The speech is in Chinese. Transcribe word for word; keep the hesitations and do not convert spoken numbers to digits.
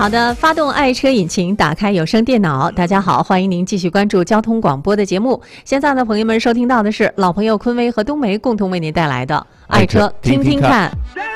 好的，发动爱车引擎，打开有声电脑。大家好，欢迎您继续关注交通广播的节目。现在呢，朋友们收听到的是老朋友昆威和冬梅共同为您带来的爱车听听看。